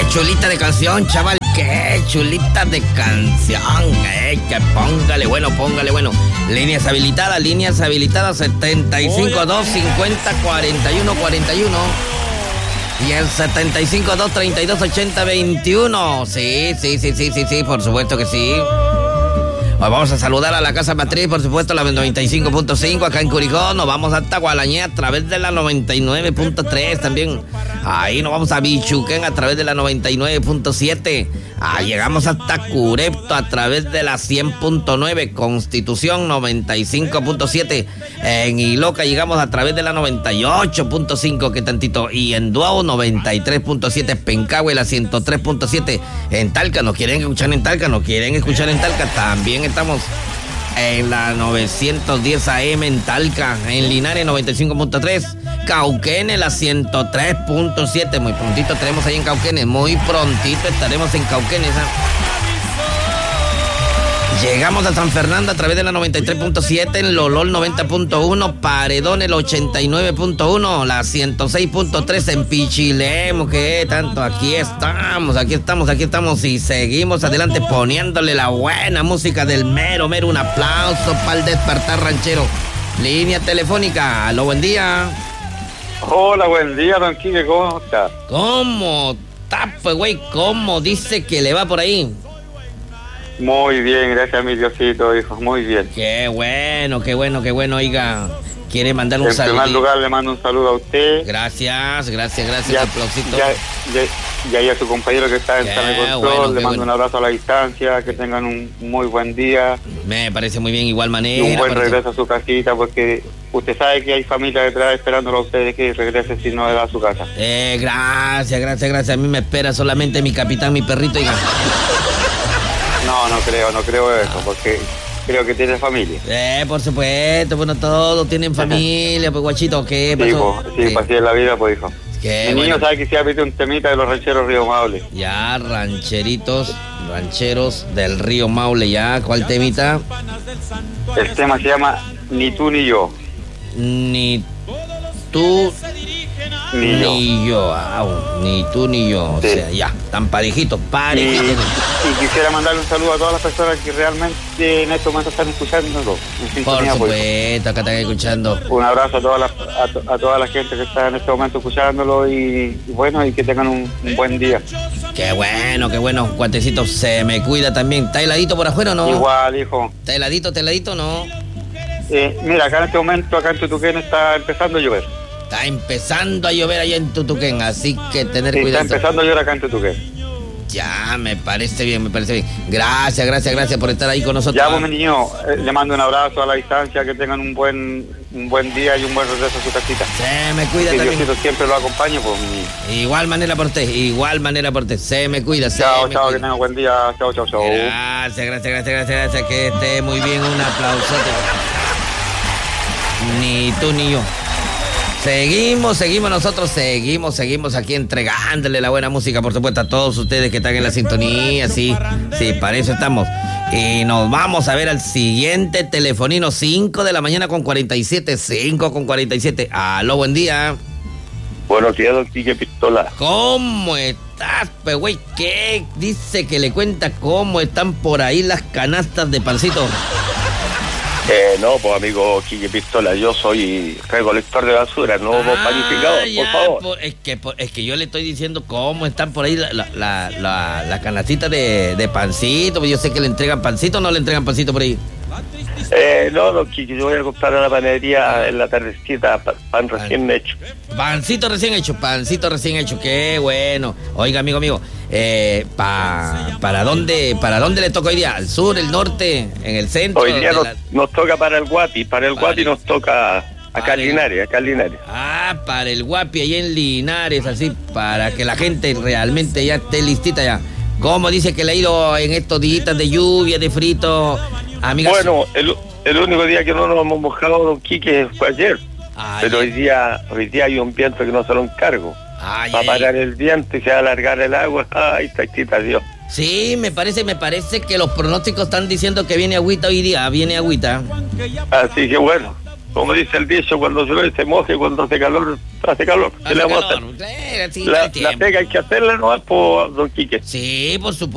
chulita de canción, chaval. Qué chulita de canción. Que póngale bueno. Líneas habilitadas 75 2 50 41 41. Y el 75 2 32 80 21. Sí, por supuesto que sí. Vamos a saludar a la casa matriz, por supuesto, la 95.5 acá en Curicó. Nos vamos hasta Gualañé a través de la 99.3 también. Ahí nos vamos a Bichuquén a través de la 99.7. Llegamos hasta Curepto a través de la 100.9. Constitución 95.7. En Iloca llegamos a través de la 98.5, que tantito. Y en Duao 93.7. Pencahue la 103.7. En Talca, ¿nos quieren escuchar en Talca? También estamos en la 910 AM en Talca, en Linares 95.3, Cauquenes la 103.7. Muy prontito estaremos ahí en Cauquenes, estaremos en Cauquenes. Llegamos a San Fernando a través de la 93.7, en Lolol 90.1, Paredón el 89.1, la 106.3 en Pichilemu, que tanto aquí estamos y seguimos adelante poniéndole la buena música del mero. Un aplauso para el despertar ranchero. Línea telefónica, aló, buen día. Hola, buen día, don Quique, ¿cómo está? ¿Cómo está, pues, güey? ¿Cómo dice que le va por ahí? Muy bien, gracias a mi Diosito, hijo, muy bien. Qué bueno, oiga. ¿Quiere mandar un saludo? En primer lugar, le mando un saludo a usted. Gracias, aplausito. Y a su compañero que está en sala de control, le mando un abrazo a la distancia, que tengan un muy buen día. Me parece muy bien, igual manera. Y un buen regreso a su casita, porque usted sabe que hay familia detrás esperándolo a ustedes que regrese si no a su casa. Gracias. A mí me espera solamente mi capitán, mi perrito, oiga. No creo eso, porque creo que tiene familia. Por supuesto, bueno, todos tienen familia, pues, guachito, ¿qué pasó? Sí, así es la vida, pues, hijo. Mi niño sabe que se ha pedido un temita de los rancheros Río Maule. Ya, rancheros del Río Maule, ya, ¿cuál temita? El tema se llama Ni tú ni yo. Ni tú ni yo, ni tú ni yo, o sea, ya, tan parejitos. Y quisiera mandarle un saludo a todas las personas que realmente en este momento están escuchándolo. Por supuesto, acá están escuchando. Un abrazo a toda la gente que está en este momento escuchándolo y bueno, y que tengan un buen día. Qué bueno, Guantecito, se me cuida también. ¿Está heladito por afuera o no? Igual, hijo. ¿Está heladito, no? Mira, acá en este momento, acá en Tutuquén está empezando a llover. Está empezando a llover allá en Tutuquén, así que tener cuidado. Está empezando a llover acá en Tutuquén. Ya, me parece bien. Gracias por estar ahí con nosotros. Ya, pues, mi niño, le mando un abrazo a la distancia, que tengan un buen día y un buen regreso a su casita. Se me cuida también. Diosito siempre lo acompañe, pues, mi niño. Igual manera por usted. Se me cuida. Chao, que tenga buen día. Chao. Gracias. Que esté muy bien. Un aplausote. Ni tú ni yo. Seguimos aquí entregándole la buena música, por supuesto, a todos ustedes que están en la sintonía, sí, para eso estamos. Y nos vamos a ver al siguiente telefonino, 5 de la mañana con 47. Aló, buen día. Buenos días, don Quique Pistola. ¿Cómo estás, pues, güey? ¿Qué dice que le cuenta cómo están por ahí las canastas de pancito? No, pues, amigo Quique Pistola, yo soy recolector de basura, no panificador, ya, por favor. Es que yo le estoy diciendo cómo están por ahí la canastita de pancito. Yo sé que le entregan pancito, ¿o no le entregan pancito por ahí? No, don Quique, yo voy a comprar a la panadería en la tardecita pan recién hecho. Pancito recién hecho, qué bueno. Oiga, amigo, ¿para dónde le toca hoy día? ¿Al sur, el norte, en el centro? Hoy día nos toca para el Guapi, nos toca acá en Linares. Para el Guapi, allá en Linares, así, para que la gente realmente ya esté listita ya. ¿Cómo dice que le ha ido en estos días de lluvia, de frito, amigas? Bueno, el único día que no nos hemos mojado, don Quique, fue ayer. Pero hoy día hay un viento que no se lo encargo. Va a parar el viento y se va a alargar el agua. Ay, taquita Dios. Sí, me parece que los pronósticos están diciendo que viene agüita hoy día, Así que bueno. como dice el dicho, cuando llueve se moje, cuando hace calor. ¿Qué le vamos a hacer? Sí, la pega hay que hacerla, ¿no? Por don Quique. Sí, por supuesto.